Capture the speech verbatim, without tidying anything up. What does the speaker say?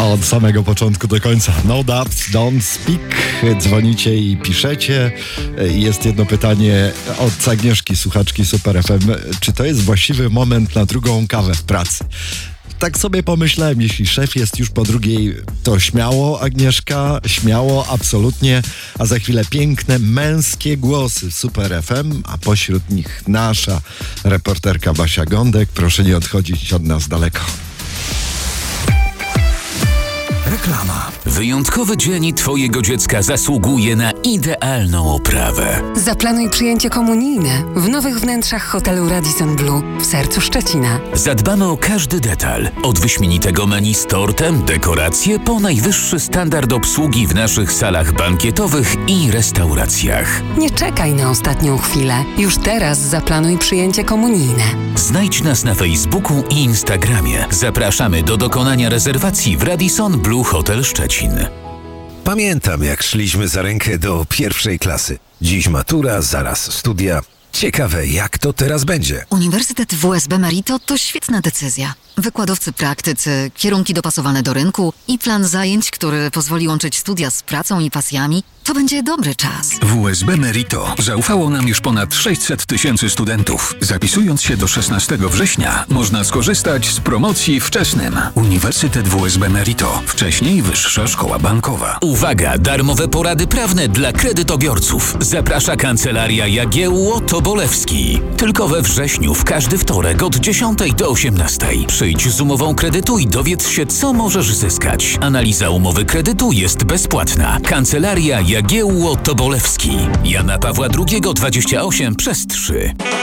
Od samego początku do końca. No doubts, don't speak. Dzwonicie i piszecie. Jest jedno pytanie od Agnieszki, słuchaczki Super F M. Czy to jest właściwy moment na drugą kawę w pracy? Tak sobie pomyślałem, jeśli szef jest już po drugiej, to śmiało, Agnieszka, śmiało, absolutnie. A za chwilę piękne, męskie głosy Super F M, a pośród nich nasza reporterka Basia Gądek. Proszę nie odchodzić od nas daleko. Reklama. Wyjątkowy dzień Twojego dziecka zasługuje na idealną oprawę. Zaplanuj przyjęcie komunijne w nowych wnętrzach hotelu Radisson Blu w sercu Szczecina. Zadbamy o każdy detal. Od wyśmienitego menu z tortem, dekoracje, po najwyższy standard obsługi w naszych salach bankietowych i restauracjach. Nie czekaj na ostatnią chwilę. Już teraz zaplanuj przyjęcie komunijne. Znajdź nas na Facebooku i Instagramie. Zapraszamy do dokonania rezerwacji w Radisson Blu Hotel Szczecin. Pamiętam, jak szliśmy za rękę do pierwszej klasy. Dziś matura, zaraz studia. Ciekawe, jak to teraz będzie. Uniwersytet W S B Merito to świetna decyzja. Wykładowcy praktycy, kierunki dopasowane do rynku i plan zajęć, który pozwoli łączyć studia z pracą i pasjami, to będzie dobry czas. W S B Merito zaufało nam już ponad sześćset tysięcy studentów. Zapisując się do szesnastego września można skorzystać z promocji wczesnym. Uniwersytet W S B Merito. Wcześniej Wyższa Szkoła Bankowa. Uwaga! Darmowe porady prawne dla kredytobiorców. Zaprasza Kancelaria Jagiełło Tobolewski. Tylko we wrześniu w każdy wtorek od dziesiątej do osiemnastej. Przyjdź z umową kredytu i dowiedz się, co możesz zyskać. Analiza umowy kredytu jest bezpłatna. Kancelaria Jagiełło Tobolewski. Jana Pawła drugiego dwadzieścia osiem przez trzy.